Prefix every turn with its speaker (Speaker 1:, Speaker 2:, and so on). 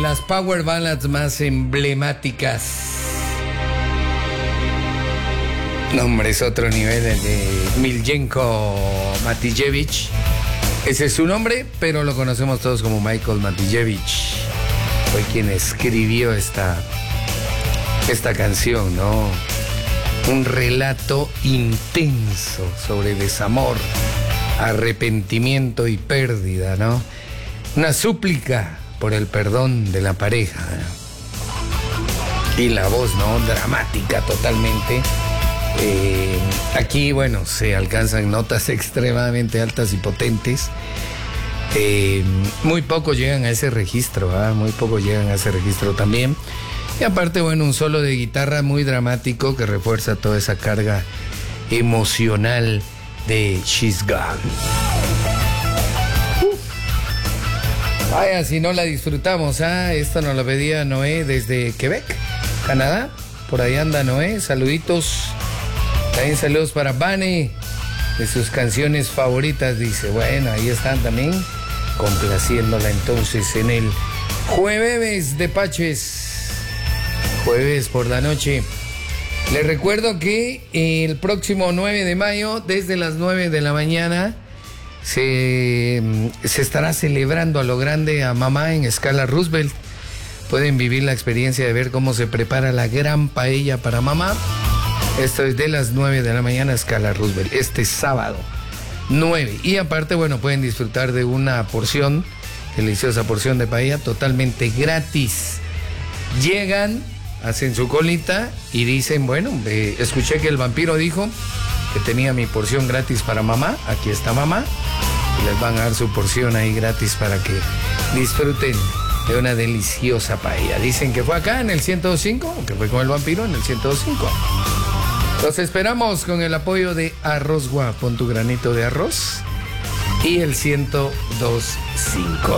Speaker 1: las power ballads más emblemáticas. No, hombre, es otro nivel, el de Miljenko Matijevich. Ese es su nombre, pero lo conocemos todos como Michael Matijevich. Fue quien escribió esta canción, ¿no? Un relato intenso sobre desamor, arrepentimiento y pérdida, ¿no? Una súplica por el perdón de la pareja, ¿no? Y la voz, ¿no? Dramática totalmente. Aquí, bueno, se alcanzan notas extremadamente altas y potentes. Muy pocos llegan a ese registro, muy pocos llegan a ese registro también. Y aparte, bueno, un solo de guitarra muy dramático que refuerza toda esa carga emocional de She's Gone. Vaya, si no la disfrutamos, esta nos la pedía Noé desde Quebec, Canadá. Por ahí anda Noé, saluditos. También saludos para Vane, de sus canciones favoritas, dice. Bueno, ahí están también, complaciéndola entonces en el Jueves de Paches. Jueves por la noche. Les recuerdo que el próximo 9 de mayo, desde las 9 de la mañana, se estará celebrando a lo grande a mamá en escala Roosevelt. Pueden vivir la experiencia de ver cómo se prepara la gran paella para mamá. Esto es de las 9 de la mañana a escala Roosevelt, este sábado 9. Y aparte, bueno, pueden disfrutar de una porción, deliciosa porción de paella, totalmente gratis. Llegan, hacen su colita y dicen, bueno, escuché que el vampiro dijo que tenía mi porción gratis para mamá. Aquí está mamá. Y les van a dar su porción ahí gratis para que disfruten de una deliciosa paella. Dicen que fue acá en el 102.5, que fue con el vampiro en el 102.5. Los esperamos con el apoyo de Arroz Gua, pon tu granito de arroz, y el 102.5.